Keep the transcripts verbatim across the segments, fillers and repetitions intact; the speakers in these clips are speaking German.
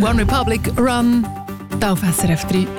One Republic Run auf S R F drei.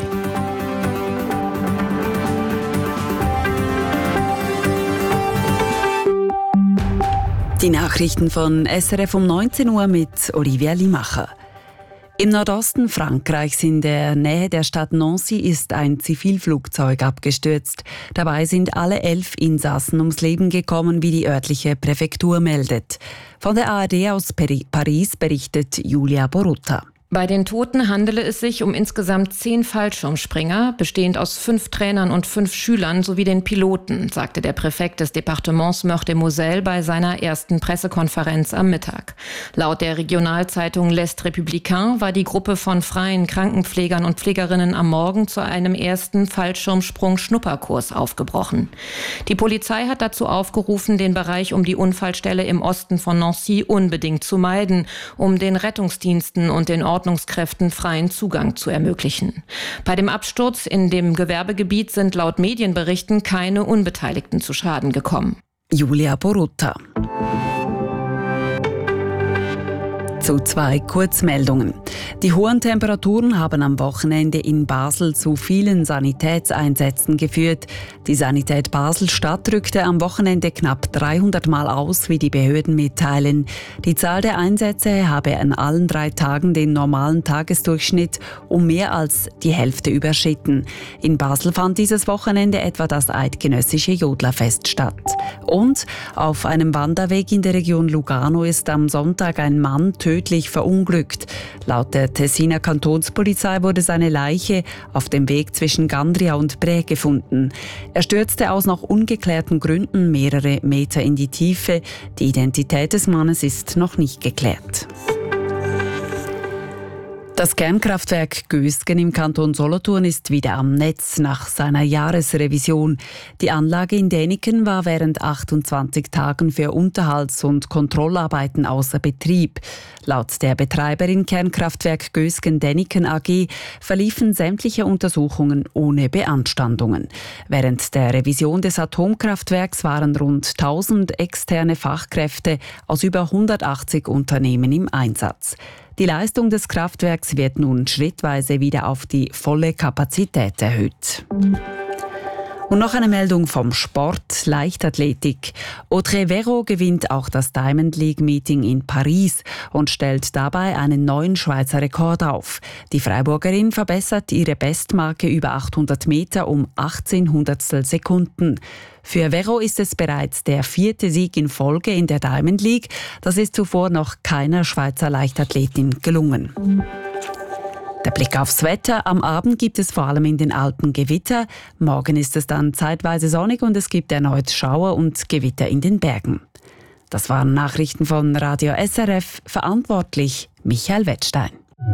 Die Nachrichten von S R F um neunzehn Uhr mit Olivia Limacher. Im Nordosten Frankreichs in der Nähe der Stadt Nancy ist ein Zivilflugzeug abgestürzt. Dabei sind alle elf Insassen ums Leben gekommen, wie die örtliche Präfektur meldet. Von der A R D aus Paris berichtet Julia Borutta. Bei den Toten handele es sich um insgesamt zehn Fallschirmspringer, bestehend aus fünf Trainern und fünf Schülern sowie den Piloten, sagte der Präfekt des Departements Meurthe-et-Moselle bei seiner ersten Pressekonferenz am Mittag. Laut der Regionalzeitung L'Est Républicain war die Gruppe von freien Krankenpflegern und Pflegerinnen am Morgen zu einem ersten Fallschirmsprung-Schnupperkurs aufgebrochen. Die Polizei hat dazu aufgerufen, den Bereich um die Unfallstelle im Osten von Nancy unbedingt zu meiden, um den Rettungsdiensten und den Ordnungskräften freien Zugang zu ermöglichen. Bei dem Absturz in dem Gewerbegebiet sind laut Medienberichten keine Unbeteiligten zu Schaden gekommen. Julia Borutta. Zu zwei Kurzmeldungen. Die hohen Temperaturen haben am Wochenende in Basel zu vielen Sanitätseinsätzen geführt. Die Sanität Basel-Stadt rückte am Wochenende knapp dreihundert Mal aus, wie die Behörden mitteilen. Die Zahl der Einsätze habe an allen drei Tagen den normalen Tagesdurchschnitt um mehr als die Hälfte überschritten. In Basel fand dieses Wochenende etwa das eidgenössische Jodlerfest statt. Und auf einem Wanderweg in der Region Lugano ist am Sonntag ein Mann tödlich verunglückt. Laut der Tessiner Kantonspolizei wurde seine Leiche auf dem Weg zwischen Gandria und Bre gefunden. Er stürzte aus noch ungeklärten Gründen mehrere Meter in die Tiefe. Die Identität des Mannes ist noch nicht geklärt. Das Kernkraftwerk Gösgen im Kanton Solothurn ist wieder am Netz nach seiner Jahresrevision. Die Anlage in Däniken war während achtundzwanzig Tagen für Unterhalts- und Kontrollarbeiten außer Betrieb. Laut der Betreiberin Kernkraftwerk Gösgen Däniken A G verliefen sämtliche Untersuchungen ohne Beanstandungen. Während der Revision des Atomkraftwerks waren rund tausend externe Fachkräfte aus über hundertachtzig Unternehmen im Einsatz. Die Leistung des Kraftwerks wird nun schrittweise wieder auf die volle Kapazität erhöht. Und noch eine Meldung vom Sport, Leichtathletik. Audrey Verreau gewinnt auch das Diamond League Meeting in Paris und stellt dabei einen neuen Schweizer Rekord auf. Die Freiburgerin verbessert ihre Bestmarke über achthundert Meter um achtzehn Hundertstel Sekunden. Für Verreau ist es bereits der vierte Sieg in Folge in der Diamond League. Das ist zuvor noch keiner Schweizer Leichtathletin gelungen. Der Blick aufs Wetter. Am Abend gibt es vor allem in den Alpen Gewitter. Morgen ist es dann zeitweise sonnig und es gibt erneut Schauer und Gewitter in den Bergen. Das waren Nachrichten von Radio S R F. Verantwortlich Michael Wettstein.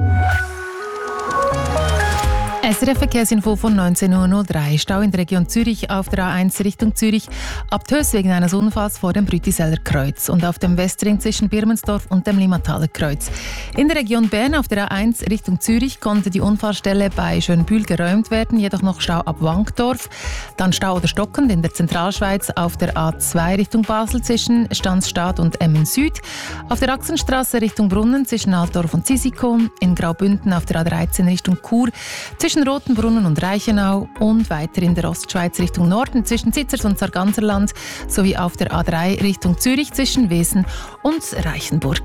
S R F-Verkehrsinfo von neunzehn Uhr null drei. Stau in der Region Zürich auf der A eins Richtung Zürich. Ab Töss wegen eines Unfalls vor dem Brütiseller Kreuz und auf dem Westring zwischen Birmensdorf und dem Limmataler Kreuz. In der Region Bern auf der A eins Richtung Zürich konnte die Unfallstelle bei Schönbühl geräumt werden, jedoch noch Stau ab Wankdorf. Dann Stau oder stockend in der Zentralschweiz auf der A zwei Richtung Basel zwischen Stanzstadt und Emmen Süd. Auf der Achsenstraße Richtung Brunnen zwischen Altdorf und Zisikon. In Graubünden auf der A dreizehn Richtung Chur zwischen Rotenbrunnen und Reichenau und weiter in der Ostschweiz Richtung Norden zwischen Zitzers und Sarganserland sowie auf der A drei Richtung Zürich zwischen Wesen und Reichenburg.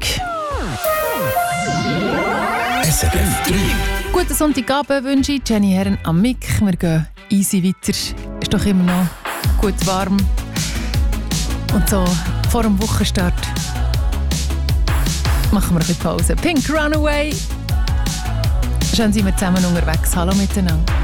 S R F drei. Guten Sonntagabend wünsche ich Jenny Herren am Mic. Wir gehen easy weiter. Ist doch immer noch gut warm. Und so vor dem Wochenstart machen wir ein bisschen Pause. Pink Runaway. Schön sind wir zusammen unterwegs. Hallo miteinander.